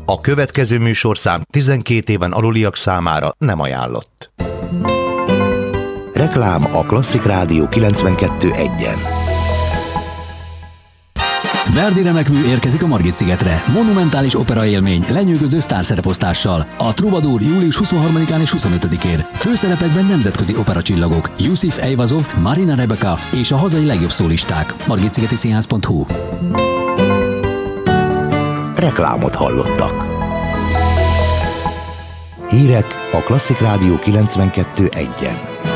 A következő műsorszám 12 éven aluliak számára nem ajánlott. Reklám a Klasszik Rádió 92.1-en. Verdi remekmű érkezik a Margit-szigetre. Monumentális operaélmény, lenyűgöző sztárszereposztással. A Troubadour július 23-án és 25-én. Főszerepekben nemzetközi operacsillagok. Yusif Eyvazov, Marina Rebeka és a hazai legjobb szólisták. margitszigetiszínház.hu. Reklámot hallottak. Hírek a Klasszik Rádió 92.1-en.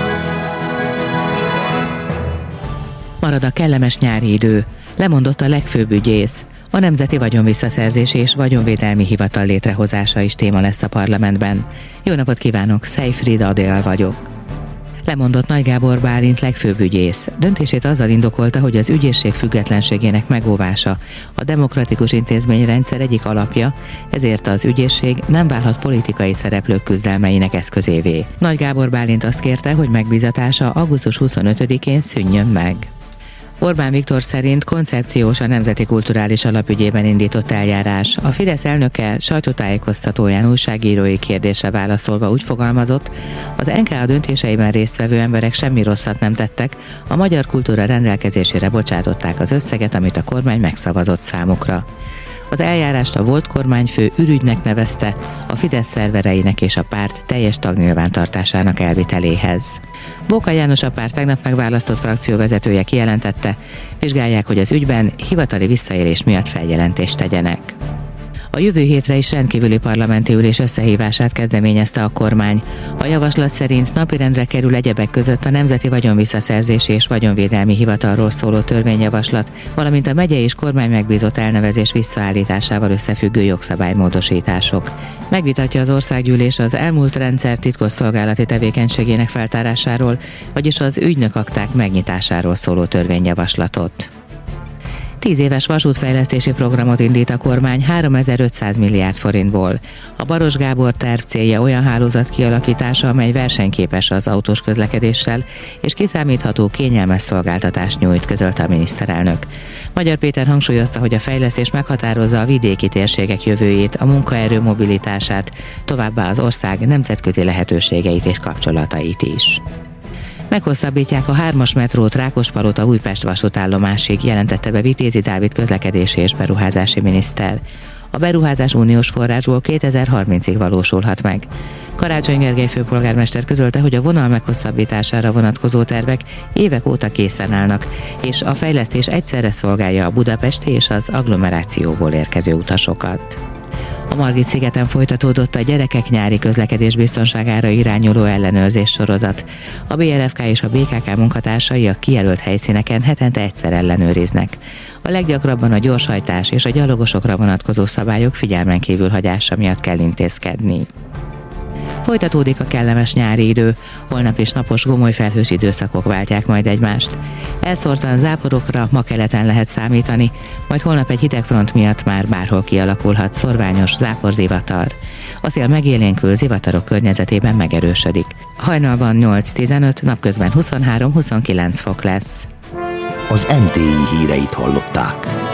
Marad a kellemes nyári idő. Lemondott a legfőbb ügyész. A Nemzeti Vagyonvisszaszerzési és Vagyonvédelmi Hivatal létrehozása is téma lesz a parlamentben. Jó napot kívánok, Szejfrida Adél vagyok. Lemondott Nagy Gábor Bálint legfőbb ügyész. Döntését azzal indokolta, hogy az ügyészség függetlenségének megóvása a demokratikus intézményrendszer egyik alapja, ezért az ügyészség nem válhat politikai szereplők küzdelmeinek eszközévé. Nagy Gábor Bálint azt kérte, hogy megbízatása augusztus 25-én szűnjön meg. Orbán Viktor szerint koncepciós a Nemzeti Kulturális Alapügyében indított eljárás. A Fidesz elnöke sajtótájékoztatóján újságírói kérdésre válaszolva úgy fogalmazott, az NKA döntéseiben résztvevő emberek semmi rosszat nem tettek, a magyar kultúra rendelkezésére bocsátották az összeget, amit a kormány megszavazott számukra. Az eljárást a volt kormányfő ürügynek nevezte, a Fidesz szervereinek és a párt teljes tagnyilvántartásának elviteléhez. Bóka János, a párt tegnap megválasztott frakcióvezetője kijelentette, vizsgálják, hogy az ügyben hivatali visszaélés miatt feljelentést tegyenek. A jövő hétre is rendkívüli parlamenti ülés összehívását kezdeményezte a kormány. A javaslat szerint napirendre kerül egyebek között a Nemzeti Vagyonvisszaszerzési és Vagyonvédelmi Hivatalról szóló törvényjavaslat, valamint a megyei és kormány megbízott elnevezés visszaállításával összefüggő jogszabálymódosítások. Megvitatja az országgyűlés az elmúlt rendszer titkosszolgálati tevékenységének feltárásáról, vagyis az ügynökakták megnyitásáról szóló törvényjavaslatot. 10 éves vasútfejlesztési programot indít a kormány 3500 milliárd forintból. A Baros Gábor terv célja olyan hálózat kialakítása, amely versenyképes az autós közlekedéssel, és kiszámítható, kényelmes szolgáltatást nyújt, közölte a miniszterelnök. Magyar Péter hangsúlyozta, hogy a fejlesztés meghatározza a vidéki térségek jövőjét, a munkaerő mobilitását, továbbá az ország nemzetközi lehetőségeit és kapcsolatait is. Meghosszabbítják a 3-as metrót Rákospalota-Újpest vasútállomásig, jelentette be Vitézi Dávid közlekedési és beruházási miniszter. A beruházás uniós forrásból 2030-ig valósulhat meg. Karácsony Gergely főpolgármester közölte, hogy a vonal meghosszabbítására vonatkozó tervek évek óta készen állnak, és a fejlesztés egyszerre szolgálja a budapesti és az agglomerációból érkező utasokat. A Margit-szigeten folytatódott a gyerekek nyári közlekedés biztonságára irányuló ellenőrzés sorozat. A BRFK és a BKK munkatársai a kijelölt helyszíneken hetente egyszer ellenőriznek. A leggyakrabban a gyorshajtás és a gyalogosokra vonatkozó szabályok figyelmen kívül hagyása miatt kell intézkedni. Folytatódik a kellemes nyári idő, holnap is napos, gomoly felhős időszakok váltják majd egymást. Elszórtan záporokra ma keleten lehet számítani, majd holnap egy hidegfront miatt már bárhol kialakulhat szorványos záporzivatar. A szél megélénkül, zivatarok környezetében megerősödik. Hajnalban 8-15, napközben 23-29 fok lesz. Az NTI híreit hallották.